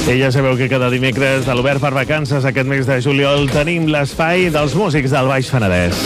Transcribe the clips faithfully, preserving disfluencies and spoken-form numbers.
I ja sabeu que cada dimecres de l'Obert per Vacances aquest mes de juliol tenim l'espai dels músics del Baix Penedès.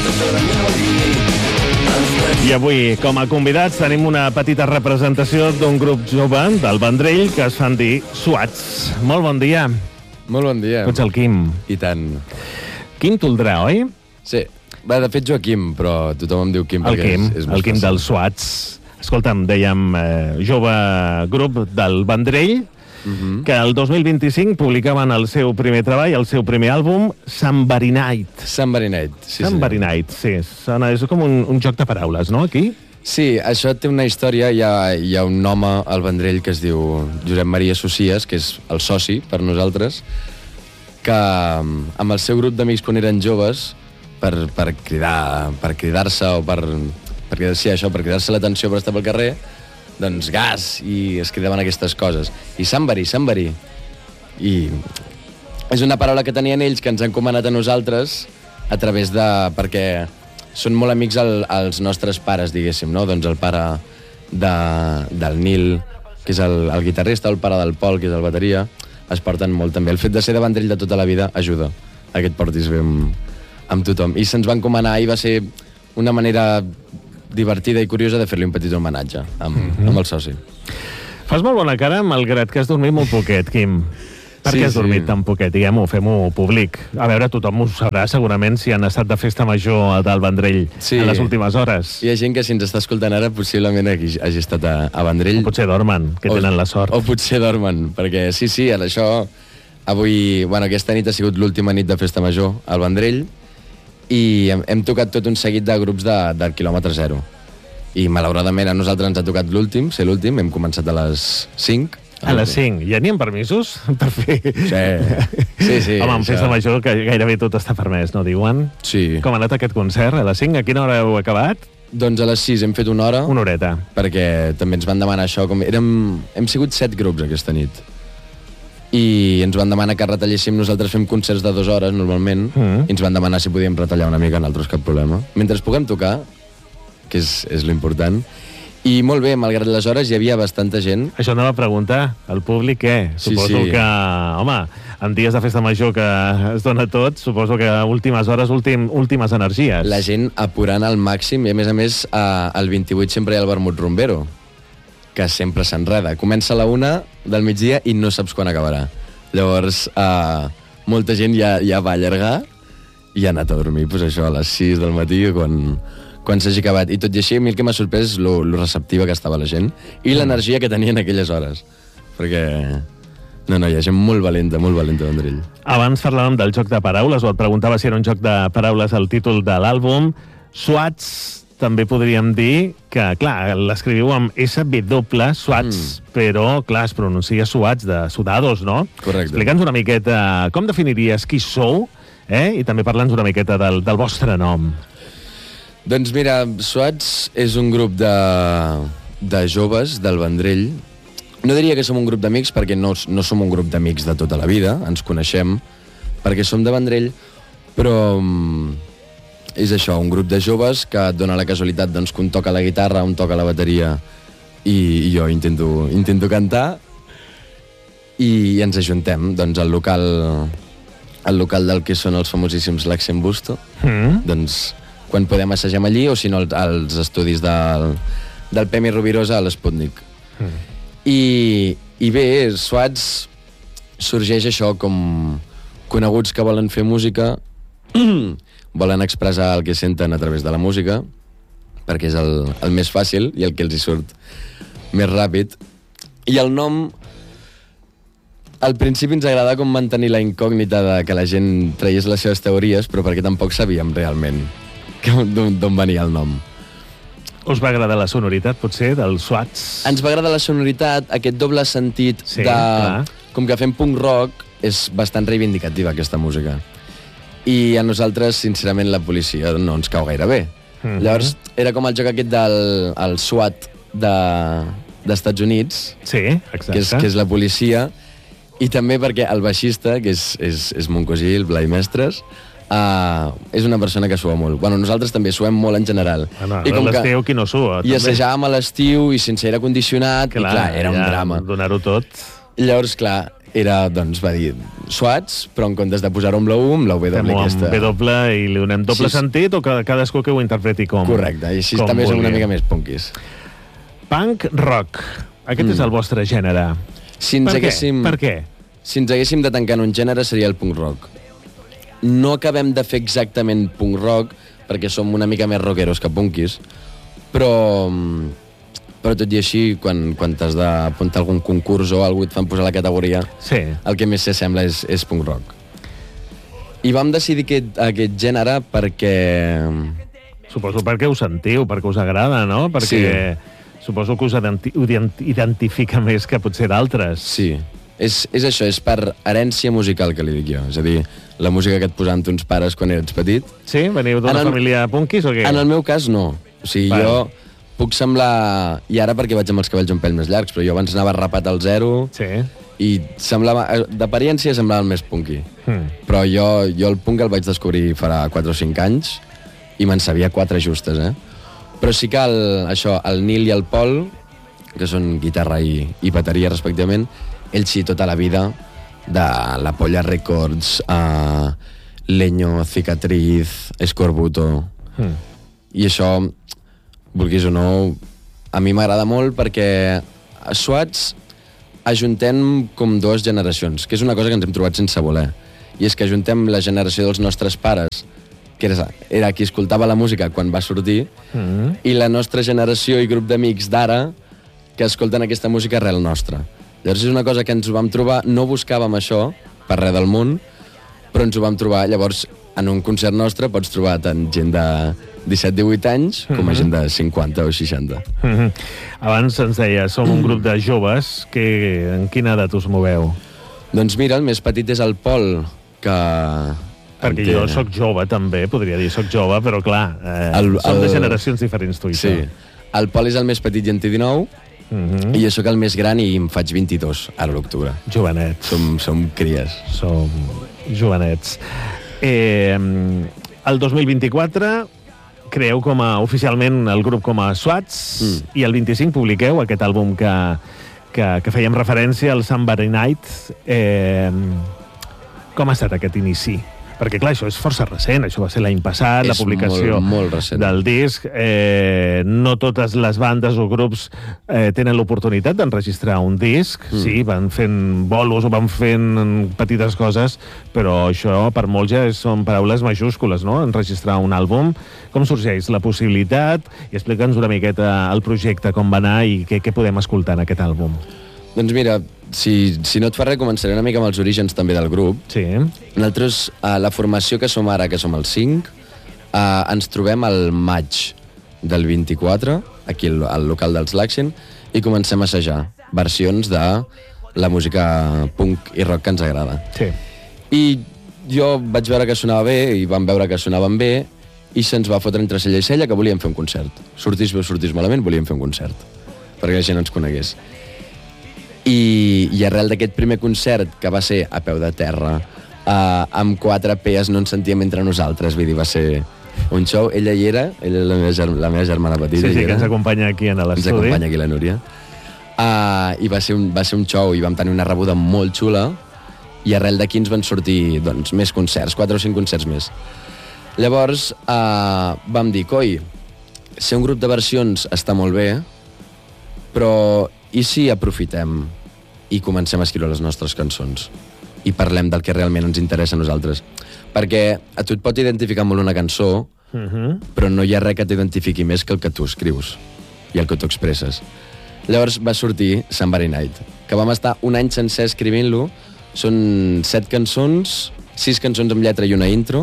I avui, com a convidats, tenim una petita representació d'un grup jove del Vendrell que es fan dir Suats. Molt bon dia. Molt bon dia. Tu ets el Quim. I tant. Quim Toldrà, oi? Sí. Va, de fet, Joaquim, però tothom em diu Quim. El Quim, és, és el Quim dels Suats. Escolta'm, dèiem, eh, jove grup del Vendrell, uh-huh. que el dos mil vint-i-cinc publicaven el seu primer treball, el seu primer àlbum, Somebody Night. Somebody Night, sí. Somebody sí. Night, sí. Sona, és com un, un joc de paraules, no, aquí? Sí, això té una història. Hi ha, hi ha un home al Vendrell que es diu Josep Maria Socies, que és el soci per nosaltres, que amb el seu grup d'amics quan eren joves, per, per cridar per cridar-se o per, per cridar-se això, per cridar-se l'atenció per estar pel carrer, doncs gas, i es cridaven aquestes coses. I somebody, somebody. I és una paraula que tenien ells que ens han comanat a nosaltres a través de... perquè són molt amics el, els nostres pares, diguéssim, no? Doncs el pare de, del Nil, que és el, el guitarrista, el pare del Pol, que és el bateria, es porten molt també. El fet de ser de Vendrell de tota la vida ajuda a que et portis bé amb, amb tothom. I se'ns van encomanar i va ser una manera divertida i curiosa de fer-li un petit homenatge amb, mm-hmm. amb el soci. Fas molt bona cara, malgrat que has dormit molt poquet, Quim. Per sí, què has dormit sí. tan poquet? Diguem-ho, fem-ho públic. A veure, tothom ho sabrà segurament si han estat de festa major del Vendrell sí. en les últimes hores. Hi ha gent que si ens està escoltant ara possiblement hagi, hagi estat a, a Vendrell. O potser dormen, que o, tenen la sort. O potser dormen, perquè sí, sí, ara això... Avui, bueno, aquesta nit ha sigut l'última nit de festa major al Vendrell i hem, hem tocat tot un seguit de grups de, del quilòmetre zero. I malauradament a nosaltres ens ha tocat l'últim, ser l'últim, hem començat a les cinc. A les cinc? Ja n'hi ha permisos per fer... Sí, sí, sí. Home, en això... festa major que gairebé tot està permès, no diuen? Sí. Com ha anat aquest concert? A les cinc? A quina hora heu acabat? Doncs a les sis hem fet una hora. Una horeta. Perquè també ens van demanar això. Com... Érem... Hem sigut set grups aquesta nit. I ens van demanar que retalléssim. Nosaltres fem concerts de dues hores, normalment, mm. i ens van demanar si podíem retallar una mica, nosaltres cap problema. Mentre puguem tocar, que és, és l'important. I molt bé, malgrat les hores hi havia bastanta gent. Això anava a preguntar, el públic què? Sí, suposo sí. que, home, en dies de festa major que es dona tot, suposo que a últimes hores, últim, últimes energies. La gent apurant al màxim, i a més a més, a, al vint-i-vuit sempre hi ha el vermut rumbero, que sempre s'enreda. Comença a la una del migdia i no saps quan acabarà. Llavors, eh, molta gent ja, ja va allargar i ha anat a dormir, doncs això, a les sis del matí, quan, quan s'hagi acabat. I tot i així, a mi el que m'ha sorprès és lo, lo receptiva que estava la gent i l'energia que tenien aquelles hores. Perquè... No, no, hi ha gent molt valenta, molt valenta de Vendrell. Abans parlàvem del joc de paraules, o et preguntava si era un joc de paraules el títol de l'àlbum. Suats, també podríem dir que, clar, l'escriviu amb esse ve Suats, mm. però, clar, es pronuncia Suats, de sudados, no? Correcte. Explica'ns una miqueta com definiries qui sou, eh? I també parla'ns una miqueta del, del vostre nom. Doncs mira, Suats és un grup de, de joves del Vendrell. No diria que som un grup d'amics, perquè no, no som un grup d'amics de tota la vida, ens coneixem, perquè som de Vendrell, però... és això, un grup de joves que et dona la casualitat doncs, que un toca la guitarra, un toca la bateria i, i jo intento, intento cantar i, i ens ajuntem doncs, al local al local del que són els famosíssims l'Accent Busto, mm. doncs quan podem assagem allí o si no als estudis del, del P M I Rovirosa a l'Sputnik. Mm. I, i bé, Suats sorgeix això com coneguts que volen fer música volen expressar el que senten a través de la música, perquè és el, el més fàcil i el que els hi surt més ràpid. I el nom, al principi ens agradava com mantenir la incògnita de que la gent traies les seves teories, però perquè tampoc sabíem realment d'on venia el nom. Us va agradar la sonoritat, potser, dels Suats? Ens va agradar la sonoritat, aquest doble sentit sí, de... Clar. Com que fem punk rock, és bastant reivindicativa aquesta música. I a nosaltres, sincerament, la policia no ens cau gaire bé. Mm-hmm. Llavors, era com el joc aquest del el SWAT de, d'Estats Units, sí, exacte. Que és, que és la policia, i també perquè el baixista, que és, és, és mon cosí, el Blai Mestres, uh, és una persona que sua molt. Bueno, nosaltres també suem molt en general. Ah, no, I com l'estiu, qui no sua? I assajàvem a l'estiu i sense aire condicionat, clar, i clar, era ja un drama. Donar-ho tot... Llavors, clar, era, doncs, va dir Swats, però en comptes de posar-ho amb la U, amb la W Fem-ho aquesta. amb W i li donem doble Sí, sentit o que cadascú que ho interpreti com Correcte, i així com també som una vulgui. mica més punkis. Punk rock. Aquest mm. és el vostre gènere. Si ens per haguéssim... què? Per què? Si ens haguéssim de tancar en un gènere seria el punk rock. No acabem de fer exactament punk rock, perquè som una mica més rockeros que punkis, però, però tot i així, quan, quan t'has d'apuntar a algun concurs o alguna cosa et fan posar la categoria, sí. el que més s'assembla és, és punk rock. I vam decidir aquest, aquest gènere perquè... Suposo perquè ho sentiu, perquè us agrada, no? Perquè sí. Suposo que us identi identifica més que potser d'altres. Sí, és, és això, és per herència musical que li dic jo. És a dir, la música que et posaven uns pares quan eres petit. Sí? Veniu d'una família punkis o què? En el meu cas, no. O sigui, vale. Jo puc semblar... I ara perquè vaig amb els cabells un pèl més llargs, però jo abans anava rapat al zero sí. i semblava... D'apariència semblava el més punky. Hmm. Però jo, jo el punk el vaig descobrir farà quatre o cinc anys i me'n sabia quatre justes, eh? Però sí que el, això, el Nil i el Pol, que són guitarra i, i bateria respectivament, ells sí tota la vida, de La Polla Records, a Leño, Cicatriz, Escorbuto... Hmm. I això, vulguis o no, a mi m'agrada molt perquè a Swats ajuntem com dues generacions, que és una cosa que ens hem trobat sense voler. I és que ajuntem la generació dels nostres pares, que era, era qui escoltava la música quan va sortir, mm-hmm. i la nostra generació i grup d'amics d'ara que escolten aquesta música arrel nostra. Llavors és una cosa que ens ho vam trobar, no buscàvem això per res del món, però ens ho vam trobar. Llavors, en un concert nostre pots trobar tant gent de disset divuit anys com a gent de cinquanta o seixanta. Mm-hmm. Abans ens deia, som un grup de joves, que en quina edat us moveu? Doncs mira, el més petit és el Pol, que... Perquè jo sóc jove també, podria dir, sóc jove, però clar, eh, el, som el... de generacions diferents, tu i sí. Tu. El Pol és el més petit i en té dinou, mm-hmm. i jo sóc el més gran i em faig vint-i-dos, ara a l'octubre. Jovenets. Som, som cries. Som jovenets. Eh, el dos mil vint-i-quatre creeu com a, oficialment el grup com a Swats, mm. i el vint-i-cinc publiqueu aquest àlbum que, que, que fèiem referència, el Somebody Night. Eh, com ha estat aquest inici? Perquè, clar, això és força recent, això va ser l'any passat, és la publicació molt, molt recent. Del disc. Eh, no totes les bandes o grups eh, tenen l'oportunitat d'enregistrar un disc. Mm. Sí, van fent bolos o van fent petites coses, però això per molts ja són paraules majúscules, no?, enregistrar un àlbum. Com sorgeix la possibilitat? I explica'ns una miqueta el projecte, com va anar i què, què podem escoltar en aquest àlbum. Doncs mira, si, si no et fa res, començaré una mica amb els orígens també del grup. Sí. Nosaltres, a la formació que som ara, que som el cinc, eh, ens trobem al maig del vint-i-quatre, aquí al, al local dels Laxin, i comencem a assajar versions de la música punk i rock que ens agrada. Sí. I jo vaig veure que sonava bé, i vam veure que sonaven bé, i se'ns va fotre entre cella i cella que volíem fer un concert. Sortís bé o sortís malament, volíem fer un concert, perquè la gent ens conegués. I, i arrel d'aquest primer concert, que va ser a peu de terra, uh, amb quatre pees no ens sentíem entre nosaltres, vull dir, va ser un show. Ella hi era, ella és la meva, germ la meva germana petita. Sí, sí, que ens acompanya aquí en l'estudi. Ens acompanya aquí la Núria. Uh, I va ser, un, va ser un show, i vam tenir una rebuda molt xula, i arrel d'aquí ens van sortir doncs, més concerts, quatre o cinc concerts més. Llavors uh, vam dir, coi, ser un grup de versions està molt bé, però i si aprofitem i comencem a escriure les nostres cançons i parlem del que realment ens interessa a nosaltres? Perquè a tu et pot identificar molt una cançó, uh-huh. però no hi ha res que t'identifiqui més que el que tu escrius i el que tu expresses. Llavors va sortir Somebody Night, que vam estar un any sencer escrivint-lo. Són set cançons, sis cançons amb lletra i una intro,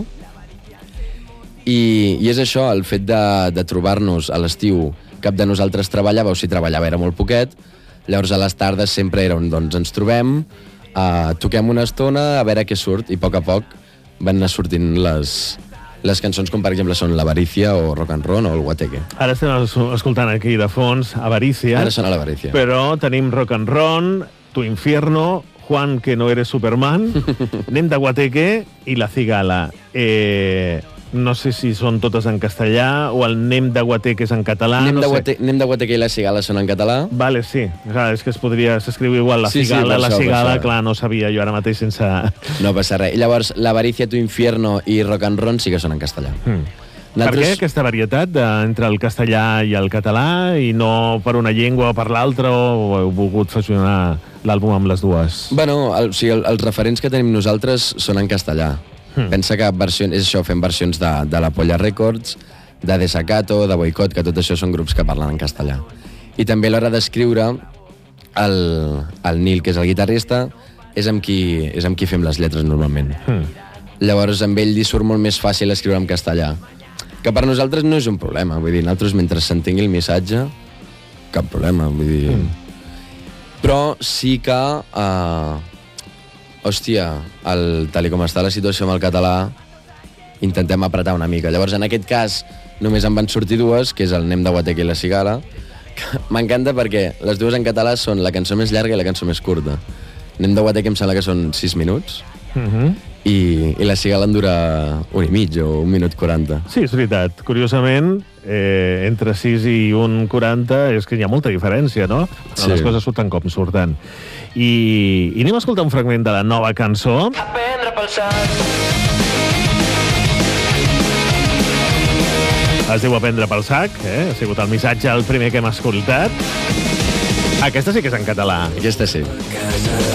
i, i és això, el fet de, de trobar-nos a l'estiu. Cap de nosaltres treballava, o si treballava era molt poquet. Llavors a les tardes sempre era on doncs, ens trobem, uh, toquem una estona a veure què surt, i a poc a poc van anar sortint les, les cançons, com per exemple són l'Avarícia o Rock and Roll o el Guateque. Ara estem escoltant aquí de fons Avarícia. Ara sona l'Avarícia. Però tenim Rock and Roll, Tu Infierno, Juan, que no eres Superman, anem de Guateque i La Cigala. Eh, no sé si són totes en castellà, o el Nem de Guatec és en català. Nem, no de sé. Guatec, Nem de Guatec i la Cigala són en català. Vale, sí. Clar, és que es podria... S'escriu igual la Sí, sí, Cigala, per la això, per Cigala, això. clar, no sabia jo ara mateix sense... No passa res. I llavors, l'Avaricia, tu Infierno i Rock and Ron sí que són en castellà. Mm. Per què aquesta varietat de, entre el castellà i el català, i no per una llengua o per l'altra, o heu volgut fusionar l'àlbum amb les dues? Bueno, el, o sigui, el, els referents que tenim nosaltres són en castellà. Mm. Pensa que versions, és això, fem versions de, de la Polla Records, de Desacato, de Boicot, que tot això són grups que parlen en castellà. I també a l'hora d'escriure, el, el Nil, que és el guitarrista, és amb qui, és amb qui fem les lletres normalment. Mm. Llavors, amb ell li surt molt més fàcil escriure en castellà. Que per nosaltres no és un problema, vull dir, nosaltres mentre s'entengui el missatge, cap problema, vull dir... Mm. Però sí que, uh, hòstia, el, tal com està la situació amb el català, intentem apretar una mica. Llavors, en aquest cas, només en van sortir dues, que és el Nem de Guatec i la Cigala, que m'encanta perquè les dues en català són la cançó més llarga i la cançó més curta. Nem de Guatec em sembla que són sis minuts, mm-hmm. I, i la Cigala en dura un i mig o un minut quaranta. Sí, és veritat. Curiosament, eh, entre sis i un quaranta és que hi ha molta diferència, no? Però sí. Les coses surten com surten. I, I anem a escoltar un fragment de la nova cançó. Aprendre pel sac. Es diu Aprendre pel sac, eh? Ha sigut el missatge el primer que hem escoltat. Aquesta sí que és en català. Aquesta sí.